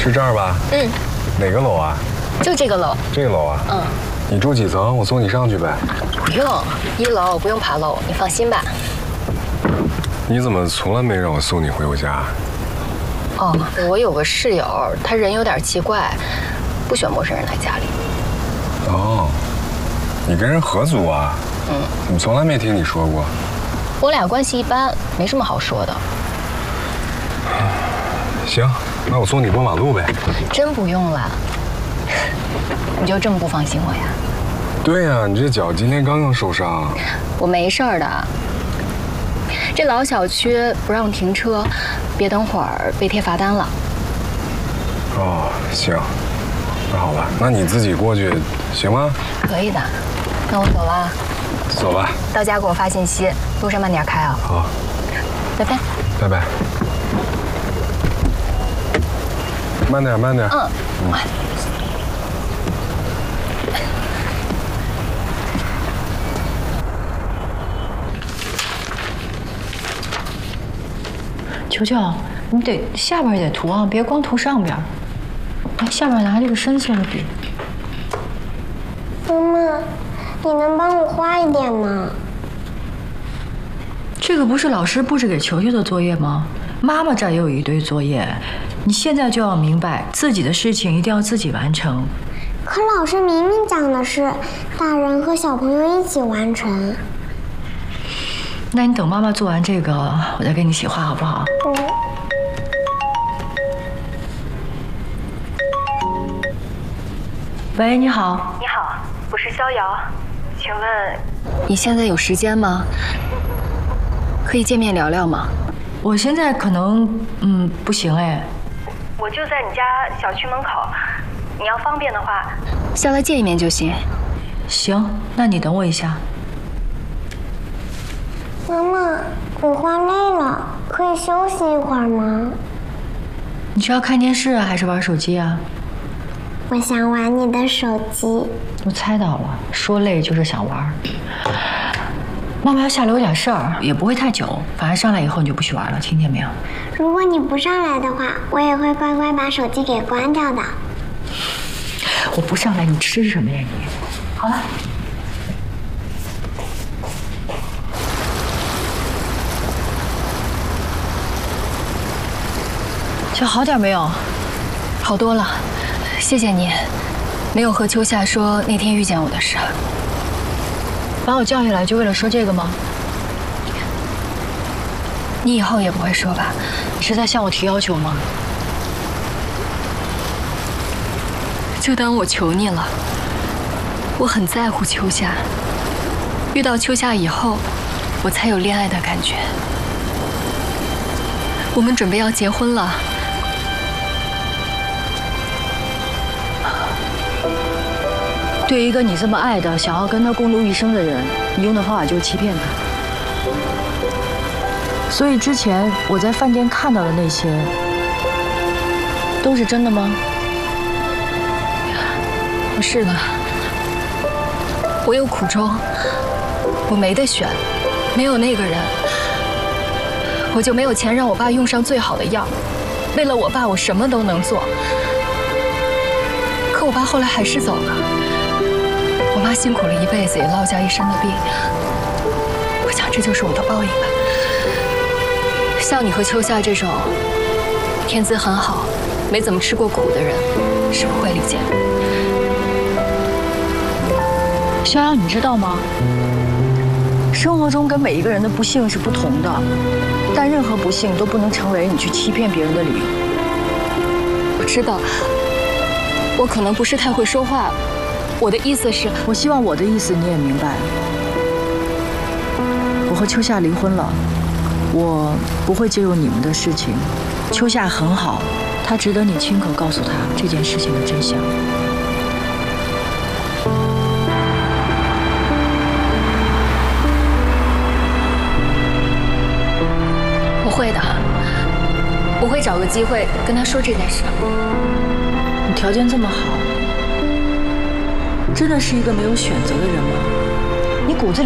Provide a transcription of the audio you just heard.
是这儿吧？ 嗯。 哪个楼啊？ 就这个楼。 这个楼啊？ 嗯。 你住几层？我送你上去呗。 不用，1楼不用爬楼，你放心吧。 你怎么从来没让我送你回我家？ 哦，我有个室友，他人有点奇怪，不喜欢陌生人来家里。 哦，你跟人合租啊？ 嗯。 怎么从来没听你说过？ 我俩关系一般，没什么好说的。 行，那我送你过马路呗。 真不用了。你就这么不放心我呀？ 对呀，你这脚今天刚刚受伤。 我没事儿的。这老小区不让停车，别等会儿被贴罚单了。 哦，行，那好吧，那你自己过去行吗？ 可以的，那我走了。 走吧。 到家给我发信息，路上慢点开啊。 好， 拜拜。 拜拜。慢点，慢点。 嗯。 球球，你得下边也得涂啊，别光涂上边。来，下边拿这个深色的笔。 妈妈，你能帮我画一点吗？ 这个不是老师布置给球球的作业吗？妈妈这儿也有一堆作业，你现在就要明白，自己的事情一定要自己完成。 可老师明明讲的是大人和小朋友一起完成。 那你等妈妈做完这个，我再给你一起画好不好？喂，你好。 你好，我是逍遥，请问你现在有时间吗？可以见面聊聊吗？ 我现在可能不行哎。 我就在你家小区门口，你要方便的话， 下来见一面就行。 行，那你等我一下。 妈妈，我画累了，可以休息一会儿吗？ 你是要看电视啊，还是玩手机啊？ 我想玩你的手机。 我猜到了，说累就是想玩。妈妈要下楼有点事儿，也不会太久，反正上来以后你就不许玩了，听见没有？ 如果你不上来的话，我也会乖乖把手机给关掉的。 我不上来，你吃什么呀你？好了。就好点没有？ 好多了，谢谢你，没有和秋夏说那天遇见我的事。 把我叫下来就为了说这个吗？ 你以后也不会说吧？ 你是在向我提要求吗？ 就当我求你了。我很在乎秋夏，遇到秋夏以后，我才有恋爱的感觉。我们准备要结婚了。 对于一个你这么爱的、想要跟他共度一生的人，你用的方法就是欺骗他。所以之前我在饭店看到的那些，都是真的吗？ 不是的，我有苦衷，我没得选，没有那个人，我就没有钱让我爸用上最好的药。为了我爸，我什么都能做。可我爸后来还是走了。我妈辛苦了一辈子，也落下一身的病。我想这就是我的报应吧。像你和秋夏这种天资很好、没怎么吃过苦的人，是不会理解的。 逍遥，你知道吗？生活中跟每一个人的不幸是不同的，但任何不幸都不能成为你去欺骗别人的理由。 我知道，我可能不是太会说话。我的意思是， 我希望我的意思你也明白。我和秋夏离婚了，我不会介入你们的事情。秋夏很好，她值得你亲口告诉她这件事情的真相。 我会的，我会找个机会跟她说这件事。 你条件这么好。真的是一个没有选择的人吗？你骨子里